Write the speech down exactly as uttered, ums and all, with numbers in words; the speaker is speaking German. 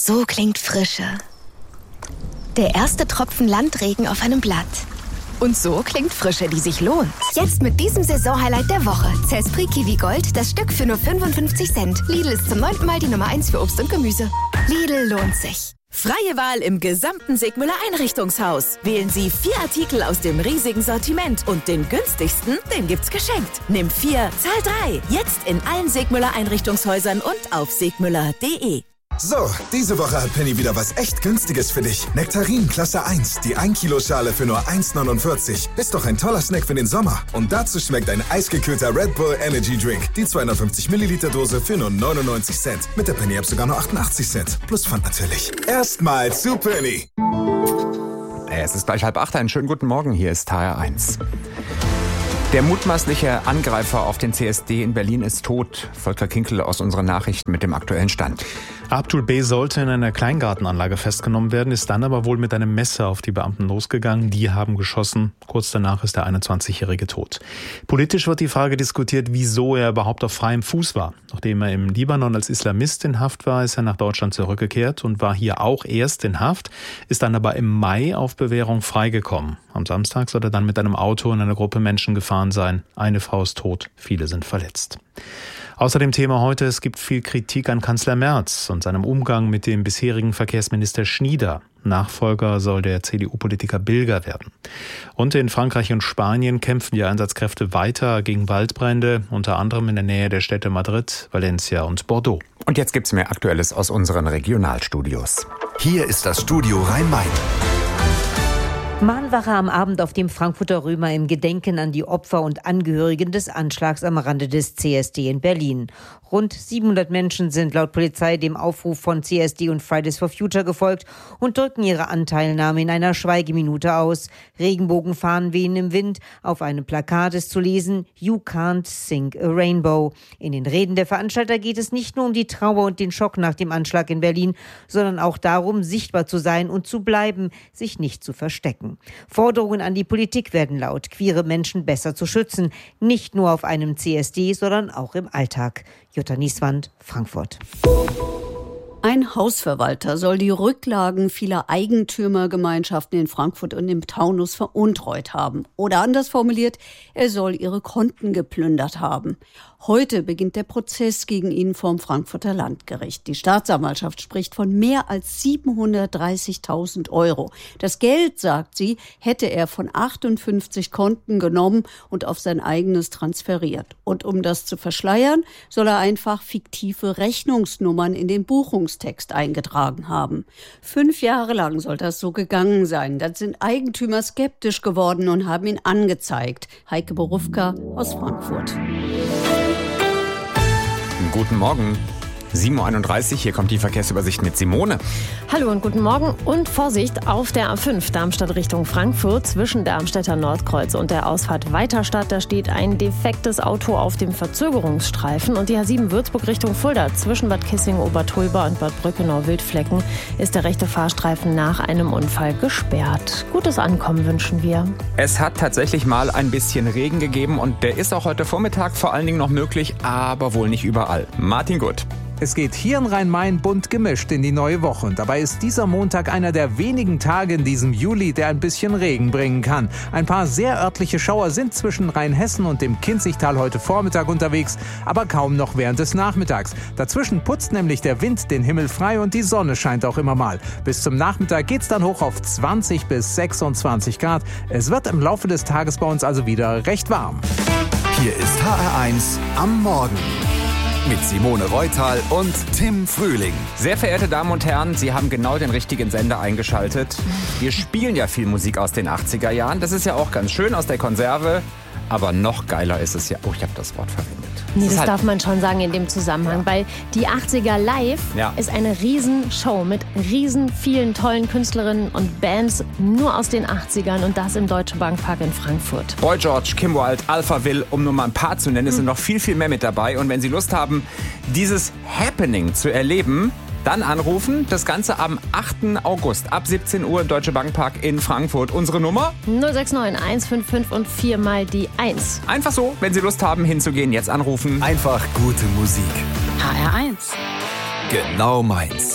So klingt Frische. Der erste Tropfen Landregen auf einem Blatt. Und so klingt Frische, die sich lohnt. Jetzt mit diesem Saisonhighlight der Woche. Zespri Kiwi Gold, das Stück für nur fünfundfünfzig Cent. Lidl ist zum neunten Mal die Nummer eins für Obst und Gemüse. Lidl lohnt sich. Freie Wahl im gesamten Sigmüller Einrichtungshaus. Wählen Sie vier Artikel aus dem riesigen Sortiment und den günstigsten, den gibt's geschenkt. Nimm vier, zahl drei. Jetzt in allen Sigmüller Einrichtungshäusern und auf sigmüller punkt de. So, diese Woche hat Penny wieder was echt Günstiges für dich. Nektarin Klasse eins, die ein Kilo Schale für nur eins neunundvierzig. Ist doch ein toller Snack für den Sommer. Und dazu schmeckt ein eisgekühlter Red Bull Energy Drink. Die zweihundertfünfzig Milliliter Dose für nur neunundneunzig Cent. Mit der Penny-App sogar nur achtundachtzig Cent. Plus Pfand natürlich. Erstmal zu Penny. Es ist gleich halb acht. Einen schönen guten Morgen. Hier ist H R eins. Der mutmaßliche Angreifer auf den C S D in Berlin ist tot. Volker Kinkel aus unseren Nachrichten mit dem aktuellen Stand. Abdul B. sollte in einer Kleingartenanlage festgenommen werden, ist dann aber wohl mit einem Messer auf die Beamten losgegangen. Die haben geschossen. Kurz danach ist der einundzwanzigjährige tot. Politisch wird die Frage diskutiert, wieso er überhaupt auf freiem Fuß war. Nachdem er im Libanon als Islamist in Haft war, ist er nach Deutschland zurückgekehrt und war hier auch erst in Haft, ist dann aber im Mai auf Bewährung freigekommen. Am Samstag soll er dann mit einem Auto in eine Gruppe Menschen gefahren sein. Eine Frau ist tot, viele sind verletzt. Außer dem Thema heute, es gibt viel Kritik an Kanzler Merz und seinem Umgang mit dem bisherigen Verkehrsminister Schnieder. Nachfolger soll der C D U-Politiker Bilger werden. Und in Frankreich und Spanien kämpfen die Einsatzkräfte weiter gegen Waldbrände, unter anderem in der Nähe der Städte Madrid, Valencia und Bordeaux. Und jetzt gibt's mehr Aktuelles aus unseren Regionalstudios. Hier ist das Studio Rhein-Main. Mahnwache am Abend auf dem Frankfurter Römer im Gedenken an die Opfer und Angehörigen des Anschlags am Rande des C S D in Berlin. Rund siebenhundert Menschen sind laut Polizei dem Aufruf von C S D und Fridays for Future gefolgt und drücken ihre Anteilnahme in einer Schweigeminute aus. Regenbogenfahnen wehen im Wind. Auf einem Plakat ist zu lesen: You can't sing a rainbow. In den Reden der Veranstalter geht es nicht nur um die Trauer und den Schock nach dem Anschlag in Berlin, sondern auch darum, sichtbar zu sein und zu bleiben, sich nicht zu verstecken. Forderungen an die Politik werden laut, queere Menschen besser zu schützen, nicht nur auf einem C S D, sondern auch im Alltag. Jutta Nieswand, Frankfurt. Ein Hausverwalter soll die Rücklagen vieler Eigentümergemeinschaften in Frankfurt und im Taunus veruntreut haben. Oder anders formuliert, er soll ihre Konten geplündert haben. Heute beginnt der Prozess gegen ihn vom Frankfurter Landgericht. Die Staatsanwaltschaft spricht von mehr als siebenhundertdreißigtausend Euro. Das Geld, sagt sie, hätte er von achtundfünfzig Konten genommen und auf sein eigenes transferiert. Und um das zu verschleiern, soll er einfach fiktive Rechnungsnummern in den Buchungstext eingetragen haben. Fünf Jahre lang soll das so gegangen sein. Dann sind Eigentümer skeptisch geworden und haben ihn angezeigt. Heike Borufka aus Frankfurt. Guten Morgen. sieben Uhr einunddreißig, hier kommt die Verkehrsübersicht mit Simone. Hallo und guten Morgen und Vorsicht auf der A fünf Darmstadt Richtung Frankfurt zwischen Darmstädter Nordkreuz und der Ausfahrt Weiterstadt. Da steht ein defektes Auto auf dem Verzögerungsstreifen und die A sieben Würzburg Richtung Fulda zwischen Bad Kissingen, Obertulba und Bad Brückenau-Wildflecken ist der rechte Fahrstreifen nach einem Unfall gesperrt. Gutes Ankommen wünschen wir. Es hat tatsächlich mal ein bisschen Regen gegeben und der ist auch heute Vormittag vor allen Dingen noch möglich, aber wohl nicht überall. Martin Gutt. Es geht hier in Rhein-Main bunt gemischt in die neue Woche. Und dabei ist dieser Montag einer der wenigen Tage in diesem Juli, der ein bisschen Regen bringen kann. Ein paar sehr örtliche Schauer sind zwischen Rheinhessen und dem Kinzigtal heute Vormittag unterwegs, aber kaum noch während des Nachmittags. Dazwischen putzt nämlich der Wind den Himmel frei und die Sonne scheint auch immer mal. Bis zum Nachmittag geht's dann hoch auf zwanzig bis sechsundzwanzig Grad. Es wird im Laufe des Tages bei uns also wieder recht warm. Hier ist H R eins am Morgen. Mit Simone Reutal und Tim Frühling. Sehr verehrte Damen und Herren, Sie haben genau den richtigen Sender eingeschaltet. Wir spielen ja viel Musik aus den achtziger Jahren. Das ist ja auch ganz schön aus der Konserve. Aber noch geiler ist es ja... Oh, ich habe das Wort verwendet. Nee, das, das halt darf man schon sagen in dem Zusammenhang. Ja. Weil die achtziger Live ja. ist eine Riesenshow mit riesen vielen tollen Künstlerinnen und Bands nur aus den achtzigern und das im Deutschen Bankpark in Frankfurt. Boy George, Kim Wilde, Alphaville, um nur mal ein paar zu nennen. Es sind noch viel, viel mehr mit dabei. Und wenn Sie Lust haben, dieses Happening zu erleben... Dann anrufen, das Ganze am achten August ab siebzehn Uhr im Deutsche Bankpark in Frankfurt. Unsere Nummer? null sechs neun eins fünf fünf und vier mal die eins. Einfach so, wenn Sie Lust haben hinzugehen, jetzt anrufen. Einfach gute Musik. H R eins. Genau meins.